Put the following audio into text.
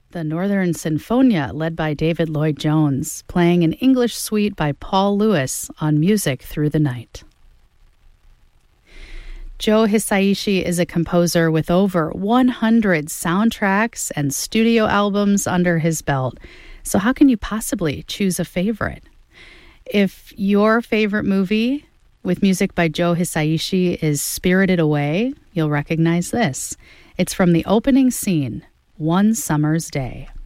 the Northern Sinfonia, led by David Lloyd-Jones, playing an English suite by Paul Lewis on Music Through the Night. Joe Hisaishi is a composer with over 100 soundtracks and studio albums under his belt. So how can you possibly choose a favorite? If your favorite movie with music by Joe Hisaishi is Spirited Away, you'll recognize this. It's from the opening scene, One Summer's Day.